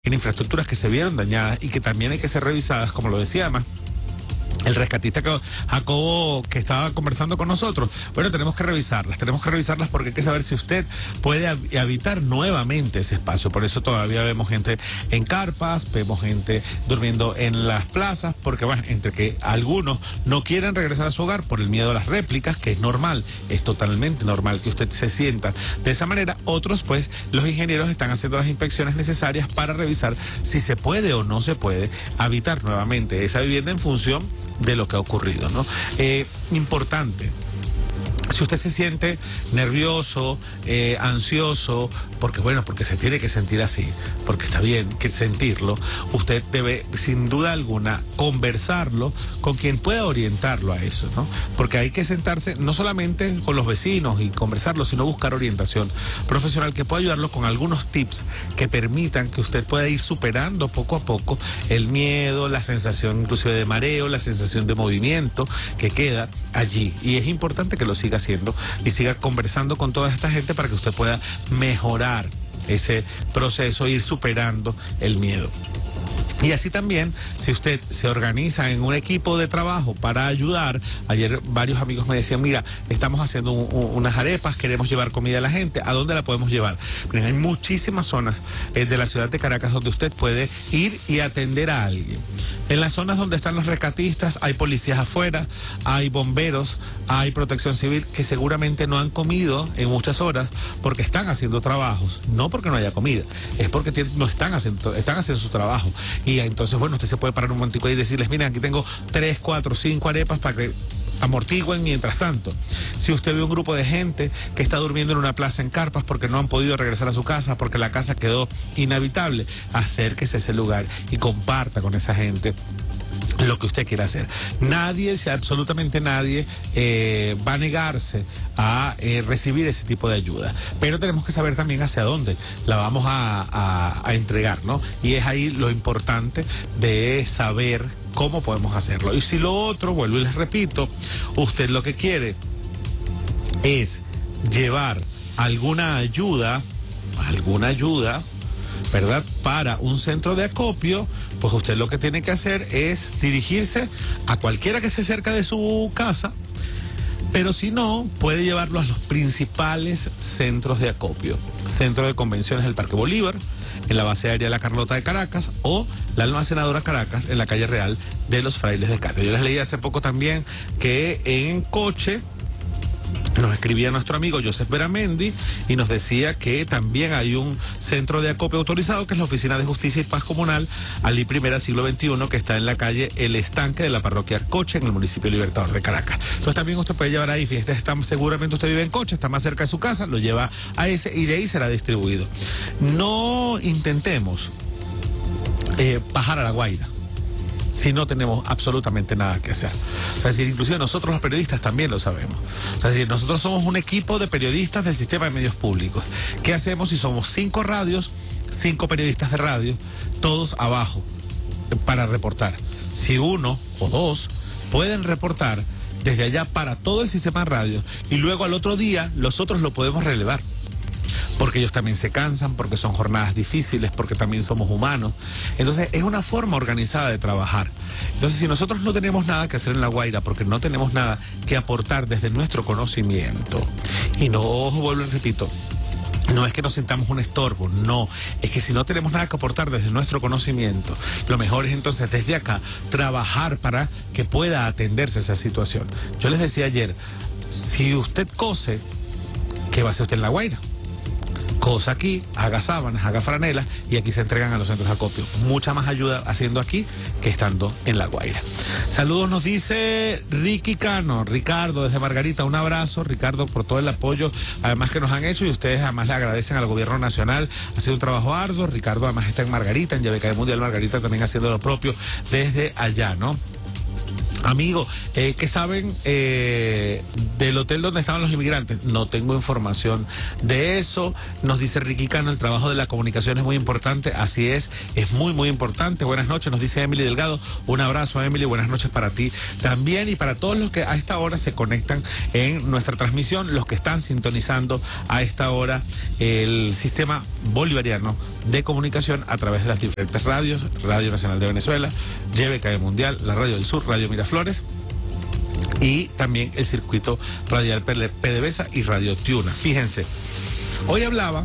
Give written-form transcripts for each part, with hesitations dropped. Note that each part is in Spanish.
en infraestructuras que se vieron dañadas y que también hay que ser revisadas, como lo decía además el rescatista Jacobo, que estaba conversando con nosotros. Bueno, tenemos que revisarlas porque hay que saber si usted puede habitar nuevamente ese espacio. Por eso todavía vemos gente en carpas, vemos gente durmiendo en las plazas, porque bueno, entre que algunos no quieren regresar a su hogar por el miedo a las réplicas, que es normal, es totalmente normal que usted se sienta de esa manera, otros pues los ingenieros están haciendo las inspecciones necesarias para revisar si se puede o no se puede habitar nuevamente esa vivienda en función de lo que ha ocurrido, ¿no? Importante. Si usted se siente nervioso, ansioso, porque se tiene que sentir así, porque está bien que sentirlo, usted debe, sin duda alguna, conversarlo con quien pueda orientarlo a eso, ¿no? Porque hay que sentarse no solamente con los vecinos y conversarlo, sino buscar orientación profesional que pueda ayudarlo con algunos tips que permitan que usted pueda ir superando poco a poco el miedo, la sensación inclusive de mareo, la sensación de movimiento que queda allí. Y es importante que lo siga haciendo y siga conversando con toda esta gente para que usted pueda mejorar ese proceso e ir superando el miedo. Y así también, si usted se organiza en un equipo de trabajo para ayudar, ayer varios amigos me decían, mira, estamos haciendo unas arepas, queremos llevar comida a la gente, ¿a dónde la podemos llevar? Miren, hay muchísimas zonas de la ciudad de Caracas donde usted puede ir y atender a alguien. En las zonas donde están los rescatistas hay policías afuera, hay bomberos, hay protección civil que seguramente no han comido en muchas horas porque están haciendo trabajos, no porque no haya comida, es porque no están haciendo su trabajo. Y entonces, bueno, usted se puede parar un momentico y decirles, miren, aquí tengo 3, 4, 5 arepas para que amortigüen mientras tanto. Si usted ve un grupo de gente que está durmiendo en una plaza en carpas porque no han podido regresar a su casa, porque la casa quedó inhabitable, acérquese a ese lugar y comparta con esa gente lo que usted quiera hacer. Nadie, absolutamente nadie, va a negarse a recibir ese tipo de ayuda. Pero tenemos que saber también hacia dónde la vamos a entregar, ¿no? Y es ahí lo importante de saber cómo podemos hacerlo. Y si lo otro, vuelvo y les repito, usted lo que quiere es llevar alguna ayuda, ¿verdad?, para un centro de acopio, pues usted lo que tiene que hacer es dirigirse a cualquiera que esté cerca de su casa, pero si no, puede llevarlo a los principales centros de acopio. Centro de Convenciones del Parque Bolívar, en la base aérea La Carlota de Caracas, o la Almacenadora Caracas, en la calle Real de los Frailes de Cate. Yo les leí hace poco también que en Coche nos escribía nuestro amigo Joseph Beramendi y nos decía que también hay un centro de acopio autorizado, que es la Oficina de Justicia y Paz Comunal, Ali Primera Siglo XXI, que está en la calle El Estanque de la parroquia Coche, en el municipio Libertador de Caracas. Entonces también usted puede llevar ahí, fíjate, seguramente usted vive en Coche, está más cerca de su casa, lo lleva a ese y de ahí será distribuido. No intentemos bajar a La Guaira si no tenemos absolutamente nada que hacer. O sea, es decir, inclusive nosotros los periodistas también lo sabemos. O sea, es decir, nosotros somos un equipo de periodistas del sistema de medios públicos. ¿Qué hacemos si somos 5 radios, 5 periodistas de radio, todos abajo para reportar? Si 1 o 2 pueden reportar desde allá para todo el sistema de radio y luego al otro día los otros lo podemos relevar. Porque ellos también se cansan, porque son jornadas difíciles, porque también somos humanos. Entonces es una forma organizada de trabajar. Entonces si nosotros no tenemos nada que hacer en La Guaira, porque no tenemos nada que aportar desde nuestro conocimiento, y no, vuelvo y repito, no es que nos sintamos un estorbo, no, es que si no tenemos nada que aportar desde nuestro conocimiento, lo mejor es entonces desde acá trabajar para que pueda atenderse esa situación. Yo les decía ayer, si usted cose, ¿qué va a hacer usted en La Guaira? Cosa aquí, haga sábanas, haga franelas y aquí se entregan a los centros de acopio. Mucha más ayuda haciendo aquí que estando en La Guaira. Saludos nos dice Ricky Cano, Ricardo desde Margarita, un abrazo Ricardo por todo el apoyo además que nos han hecho y ustedes además le agradecen al gobierno nacional, ha sido un trabajo arduo. Ricardo además está en Margarita, en Llavecaí Mundial Margarita también haciendo lo propio desde allá, ¿no? Amigo, ¿qué saben del hotel donde estaban los inmigrantes? No tengo información de eso. Nos dice Ricky Cano, el trabajo de la comunicación es muy importante. Así es muy, muy importante. Buenas noches, nos dice Emily Delgado. Un abrazo, Emily, buenas noches para ti también y para todos los que a esta hora se conectan en nuestra transmisión, los que están sintonizando a esta hora el sistema bolivariano de comunicación a través de las diferentes radios, Radio Nacional de Venezuela, YBKE Mundial, la Radio del Sur, Radio Miraflores y también el circuito radial PDVSA y Radio Tiuna. Fíjense, hoy hablaba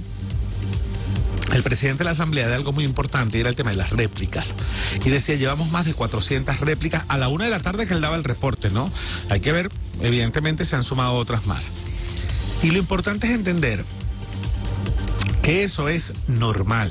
el presidente de la Asamblea de algo muy importante y era el tema de las réplicas y decía, llevamos más de 400 réplicas a la 1 de la tarde que él daba el reporte, ¿no? Hay que ver, evidentemente se han sumado otras más y lo importante es entender que eso es normal,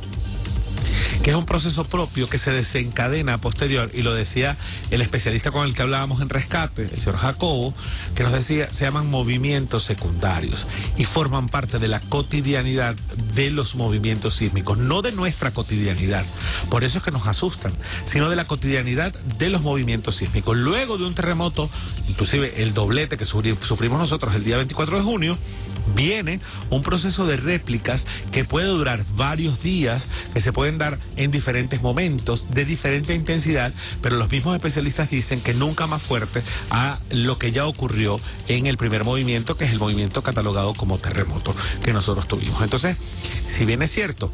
que es un proceso propio que se desencadena a posterior, y lo decía el especialista con el que hablábamos en rescate, el señor Jacobo, que nos decía, se llaman movimientos secundarios y forman parte de la cotidianidad de los movimientos sísmicos, no de nuestra cotidianidad, por eso es que nos asustan, sino de la cotidianidad de los movimientos sísmicos. Luego de un terremoto, inclusive el doblete que sufrimos nosotros el día 24 de junio, viene un proceso de réplicas que puede durar varios días, que se pueden dar en diferentes momentos, de diferente intensidad, pero los mismos especialistas dicen que nunca más fuerte a lo que ya ocurrió en el primer movimiento, que es el movimiento catalogado como terremoto que nosotros tuvimos. Entonces, si bien es cierto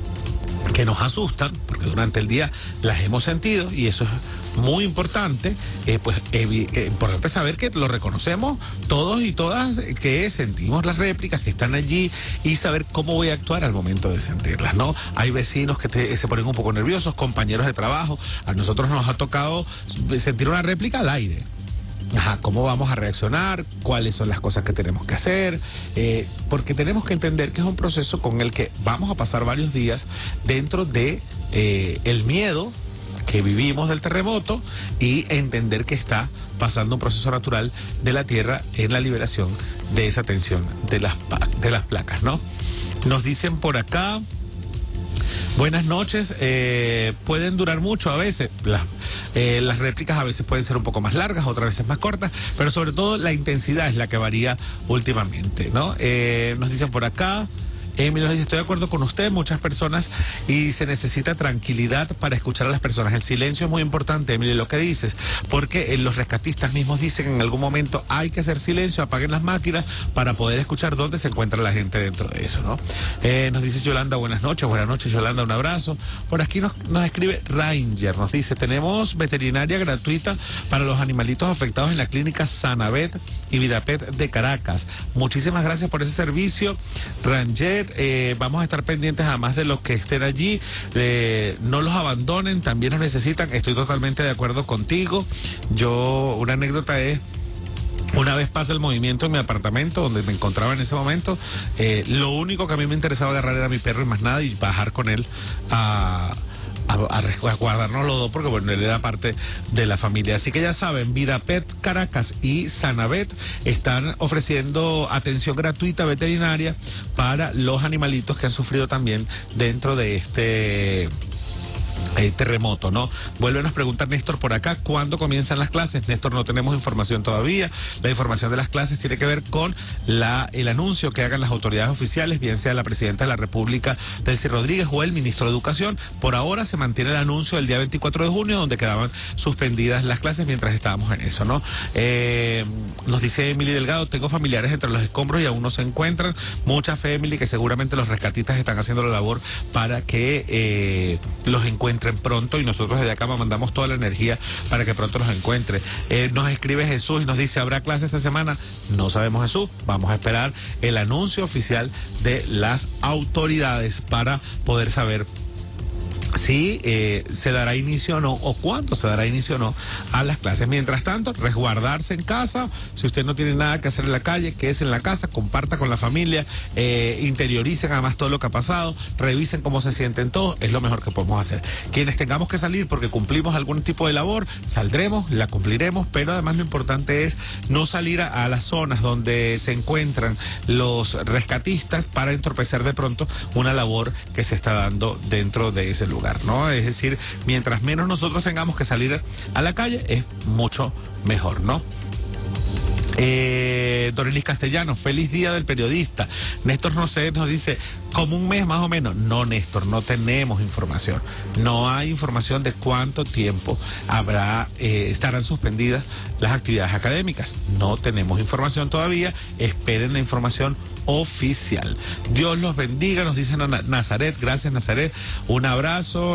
que nos asustan, porque durante el día las hemos sentido, y eso es muy importante, importante saber que lo reconocemos todos y todas, que sentimos las réplicas, que están allí, y saber cómo voy a actuar al momento de sentirlas, ¿no? Hay vecinos que se ponen un poco nerviosos, compañeros de trabajo, a nosotros nos ha tocado sentir una réplica al aire. Ajá, ¿cómo vamos a reaccionar? ¿Cuáles son las cosas que tenemos que hacer? Porque tenemos que entender que es un proceso con el que vamos a pasar varios días dentro de el miedo que vivimos del terremoto y entender que está pasando un proceso natural de la Tierra en la liberación de esa tensión de las placas, ¿no? Nos dicen por acá, buenas noches, pueden durar mucho a veces, las réplicas a veces pueden ser un poco más largas, otras veces más cortas, pero sobre todo la intensidad es la que varía últimamente, ¿no? Nos dicen por acá, Emilio dice, estoy de acuerdo con usted, muchas personas, y se necesita tranquilidad para escuchar a las personas. El silencio es muy importante, Emilio, lo que dices, porque los rescatistas mismos dicen que en algún momento hay que hacer silencio, apaguen las máquinas para poder escuchar dónde se encuentra la gente dentro de eso, ¿no? Nos dice Yolanda, buenas noches Yolanda, un abrazo. Por aquí nos escribe Ranger, nos dice, tenemos veterinaria gratuita para los animalitos afectados en la clínica Sanavet y Vidapet de Caracas. Muchísimas gracias por ese servicio, Ranger. Vamos a estar pendientes además de los que estén allí, no los abandonen, también los necesitan, estoy totalmente de acuerdo contigo. Una anécdota es, una vez pasa el movimiento en mi apartamento donde me encontraba en ese momento, lo único que a mí me interesaba agarrar era mi perro y más nada, y bajar con él a guardarnos los dos, porque bueno, él era parte de la familia. Así que ya saben, Vidapet Caracas y Sanavet están ofreciendo atención gratuita veterinaria para los animalitos que han sufrido también dentro de este terremoto, ¿no? Vuelven a preguntar Néstor por acá, ¿cuándo comienzan las clases? Néstor, no tenemos información todavía. La información de las clases tiene que ver con el anuncio que hagan las autoridades oficiales, bien sea la presidenta de la República, Delcy Rodríguez, o el ministro de Educación. Por ahora se mantiene el anuncio del día 24 de junio, donde quedaban suspendidas las clases mientras estábamos en eso, ¿no? Nos dice Emily Delgado, tengo familiares entre los escombros y aún no se encuentran. Mucha fe, Emily, que seguramente los rescatistas están haciendo la labor para que los encuentren pronto, y nosotros desde acá mandamos toda la energía para que pronto los encuentre. Nos escribe Jesús y nos dice, ¿habrá clase esta semana? No sabemos, Jesús, vamos a esperar el anuncio oficial de las autoridades para poder saber si se dará inicio o no, o cuándo se dará inicio o no a las clases. Mientras tanto, resguardarse en casa. Si usted no tiene nada que hacer en la calle, quédese en la casa, comparta con la familia, interioricen además todo lo que ha pasado, revisen cómo se sienten todos, es lo mejor que podemos hacer. Quienes tengamos que salir porque cumplimos algún tipo de labor, saldremos, la cumpliremos, pero además lo importante es no salir a las zonas donde se encuentran los rescatistas para entorpecer de pronto una labor que se está dando dentro de ese lugar. lugar, ¿no? Es decir, mientras menos nosotros tengamos que salir a la calle, es mucho mejor, ¿no? Dorelis Castellano, feliz día del periodista. Néstor Rosé nos dice, como un mes más o menos. No, Néstor, no tenemos información. No hay información de cuánto tiempo estarán suspendidas las actividades académicas. No tenemos información todavía. Esperen la información oficial. Dios los bendiga, nos dice Nazaret. Gracias, Nazaret. Un abrazo.